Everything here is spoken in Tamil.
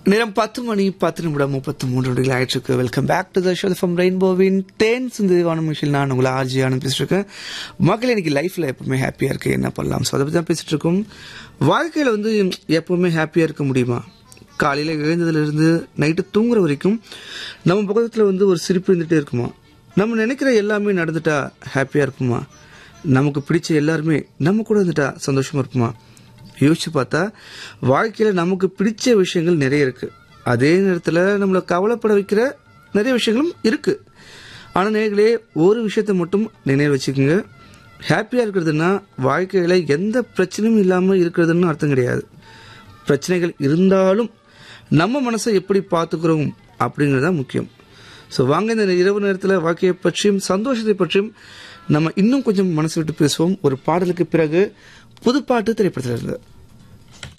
நேரம் 10 மணி 10 நிமிடம் 33 நொடிகள் ஆயிடுச்சு. Welcome back to the show from ரெயின்போவின் tense இந்த வானமிஷில் நான் உங்களை ஆர்ஜி ஆனந்த் பேசிட்டு இருக்கேன். மக்கள் எனக்கு லைஃப்ல எப்பவுமே ஹாப்பியா இருக்கு, என்ன பண்ணலாம்? ஸோ அதை பற்றி தான் பேசிட்டு இருக்கோம். வாழ்க்கையில எப்பவுமே ஹாப்பியா இருக்க முடியுமா? காலையில எழுந்ததுல இருந்து நைட்டு தூங்குற வரைக்கும் நம்ம பக்கத்துல ஒரு சிரிப்பு இருந்துட்டே இருக்குமா? நம்ம நினைக்கிற எல்லாமே நடந்துட்டா ஹாப்பியா இருப்போமா? நமக்கு பிடிச்ச எல்லாருமே நம்ம கூட இருந்துட்டா சந்தோஷமா இருப்போமா? யோசிச்சு பார்த்தா வாழ்க்கையில நமக்கு பிடிச்ச விஷயங்கள் நிறைய இருக்கு. அதே நேரத்தில் நம்மளை கவலைப்பட வைக்கிற நிறைய விஷயங்களும் இருக்கு. ஆனால் நேர்களே, ஒரு விஷயத்த மட்டும் நினைவு வச்சுக்கோங்க. ஹாப்பியா இருக்கிறதுனா வாழ்க்கையில எந்த பிரச்சனையும் இல்லாமல் இருக்கிறதுன்னு அர்த்தம் கிடையாது. பிரச்சனைகள் இருந்தாலும் நம்ம மனசை எப்படி பார்த்துக்கிறோம் அப்படிங்கிறது தான் முக்கியம். ஸோ வாங்க, இந்த இரவு நேரத்தில் வாழ்க்கையை பற்றியும் சந்தோஷத்தை பற்றியும் நம்ம இன்னும் கொஞ்சம் மனசு விட்டு பேசுவோம். ஒரு பாடலுக்கு பிறகு புதுப்பாட்டு திரைப்படத்தில் இருந்து